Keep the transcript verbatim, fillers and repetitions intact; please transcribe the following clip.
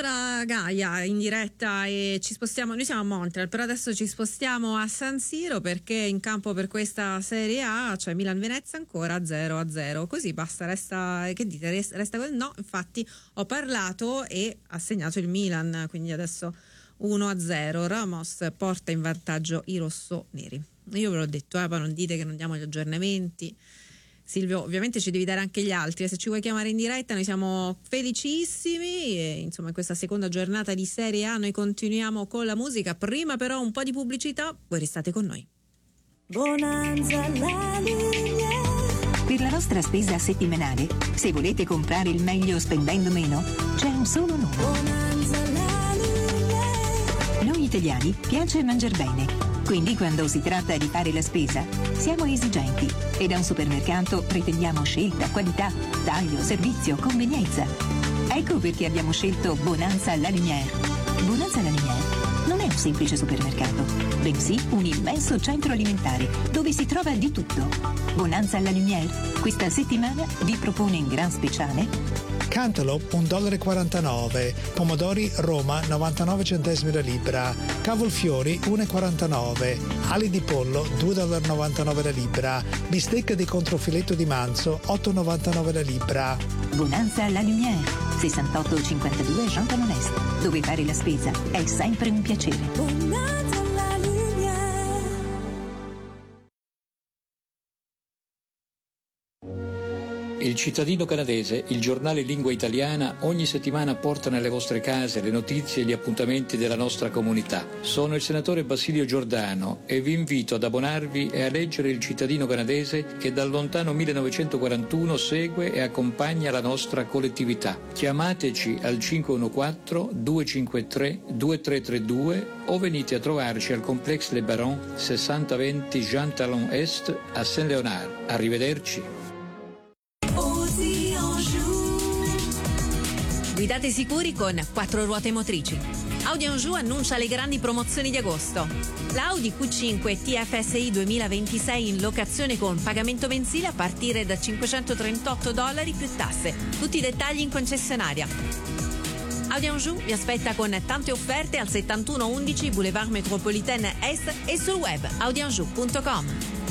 Allora Gaia in diretta, e ci spostiamo, noi siamo a Montreal, però adesso ci spostiamo a San Siro perché in campo per questa Serie A, cioè Milan-Venezia ancora zero a zero, così basta, resta, che dite, resta quel no, infatti ho parlato e ha segnato il Milan, quindi adesso uno a zero, Ramos porta in vantaggio i rossoneri. Io ve l'ho detto, eh, ma non dite che non diamo gli aggiornamenti. Silvio, ovviamente ci devi dare anche gli altri, se ci vuoi chiamare in diretta noi siamo felicissimi e, insomma, in questa seconda giornata di Serie A noi continuiamo con la musica. Prima però un po' di pubblicità, voi restate con noi. Bonanza la linea. Per la vostra spesa settimanale, se volete comprare il meglio spendendo meno, c'è un solo nome. Bonanza la linea. Noi italiani piace mangiar bene. Quindi quando si tratta di fare la spesa, siamo esigenti e da un supermercato pretendiamo scelta, qualità, taglio, servizio, convenienza. Ecco perché abbiamo scelto Bonanza La Lumière. Bonanza La Lumière non è un semplice supermercato, bensì un immenso centro alimentare dove si trova di tutto. Bonanza La Lumière questa settimana vi propone in gran speciale Cantaloupe un dollaro e quarantanove, pomodori Roma novantanove centesimi la libra, cavolfiori uno e quarantanove, ali di pollo due dollari e novantanove la libra, bistecca di controfiletto di manzo otto e novantanove la libra. Bonanza La Lumière, sessantotto cinquantadue Jean Talon Est, dove fare la spesa è sempre un piacere. Bonanza la linea. Il Cittadino Canadese, il giornale in lingua italiana, ogni settimana porta nelle vostre case le notizie e gli appuntamenti della nostra comunità. Sono il senatore Basilio Giordano e vi invito ad abbonarvi e a leggere il Cittadino Canadese che dal lontano millenovecentoquarantuno segue e accompagna la nostra collettività. Chiamateci al cinque uno quattro due cinque tre due tre tre due o venite a trovarci al Complexe Les Barons sessanta venti Jean Talon Est a Saint-Léonard. Arrivederci. Guidate sicuri con quattro ruote motrici. Audi Anjou annuncia le grandi promozioni di agosto. L'Audi Q cinque T F S I duemilaventisei in locazione con pagamento mensile a partire da cinquecentotrentotto dollari più tasse. Tutti i dettagli in concessionaria. Audi Anjou vi aspetta con tante offerte al settantuno undici Boulevard Métropolitaine Est e sul web audi anjou punto com.